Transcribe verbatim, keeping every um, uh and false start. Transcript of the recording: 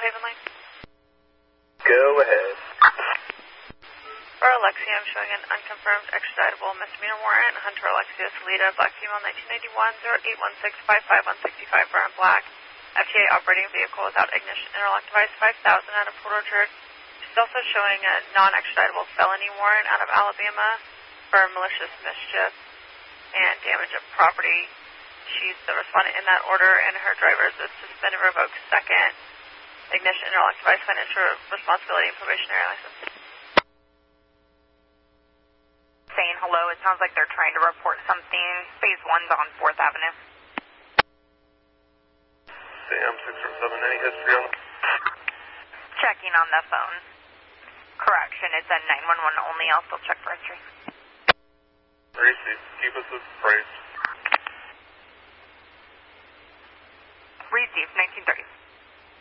Haven Lane? Go ahead. For Alexia, I'm showing an unconfirmed extraditable misdemeanor warrant. Hunter Alexia Salida, black female, nineteen ninety-one, zero eight one six five five one six five, brown black. F T A operating vehicle without ignition, interlock device five thousand out of Port Orchard. She's also showing a non-extraditable felony warrant out of Alabama for malicious mischief and damage of property. She's the respondent in that order, and her driver is a suspended revoked second ignition, interlock device, financial responsibility, and probationary license. Saying hello, it sounds like they're trying to report something. Phase one's on fourth Avenue. Sam six or seven, any history on the... Checking on the phone. Correction, it's a nine one one only. I'll still check for history. Receive. Keep us appraised. Receive, nineteen thirty.